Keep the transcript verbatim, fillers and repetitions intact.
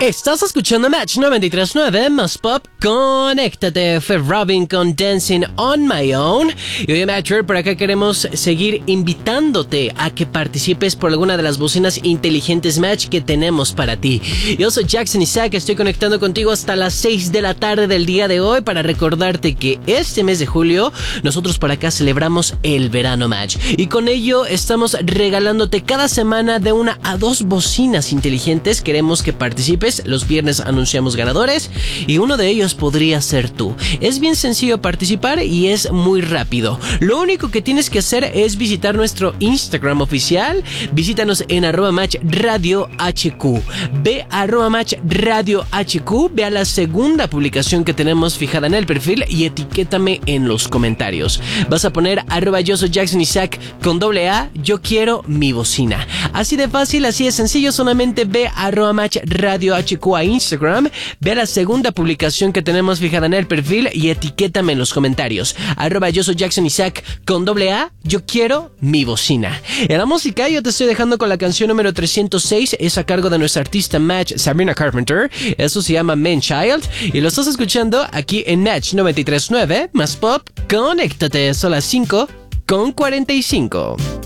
Estás escuchando Match noventa y tres punto nueve más Pop. Conéctate, fue Robin con Dancing on My Own. Y hoy en Matcher, por acá queremos seguir invitándote a que participes por alguna de las bocinas inteligentes Match que tenemos para ti. Yo soy Jackson Isaac, estoy conectando contigo hasta las seis de la tarde del día de hoy para recordarte que este mes de julio nosotros por acá celebramos el verano Match. Y con ello estamos regalándote cada semana de una a dos bocinas inteligentes. Queremos que participes. Los viernes anunciamos ganadores y uno de ellos podría ser tú. Es bien sencillo participar y es muy rápido. Lo único que tienes que hacer es visitar nuestro Instagram oficial. Visítanos en arroba match radio hq. Ve arroba match radio hq. Ve a la segunda publicación que tenemos fijada en el perfil y etiquétame en los comentarios. Vas a poner arroba yo soy Jackson Isaac con doble A. Yo quiero mi bocina. Así de fácil, así de sencillo. Solamente ve arroba match radio hq a Instagram, ve a la segunda publicación que tenemos fijada en el perfil y etiquétame en los comentarios. Arroba yo soy Jackson Isaac con doble A, yo quiero mi bocina. En la música yo te estoy dejando con la canción número trescientos seis, es a cargo de nuestra artista Match Sabrina Carpenter. Eso se llama Man Child y lo estás escuchando aquí en Match noventa y tres punto nueve más Pop. Conéctate, son las cinco con cuarenta y cinco.